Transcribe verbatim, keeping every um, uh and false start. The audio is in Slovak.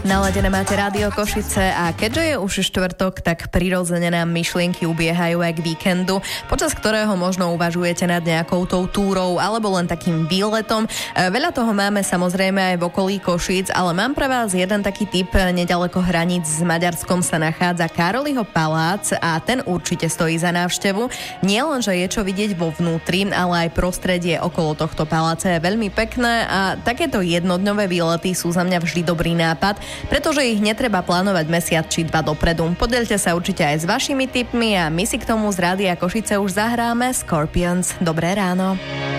Naladené máte Rádio Košice a keďže je už štvrtok, tak prirodzene nám myšlienky ubiehajú aj k víkendu, počas ktorého možno uvažujete nad nejakou tou túrou alebo len takým výletom. Veľa toho máme samozrejme aj v okolí Košíc, ale mám pre vás jeden taký tip. Nedaleko hraníc s Maďarskom sa nachádza Károlyho palác a ten určite stojí za návštevu. Nie len, že je čo vidieť vo vnútri, ale aj prostredie okolo tohto paláca je veľmi pekné a takéto jednodňové výlety sú za mňa vždy dobrý nápad, pretože ich netreba plánovať mesiac či dva dopredu. Podeľte sa určite aj s vašimi tipmi a my si k tomu z Rádia Košice už zahráme Scorpions. Dobré ráno.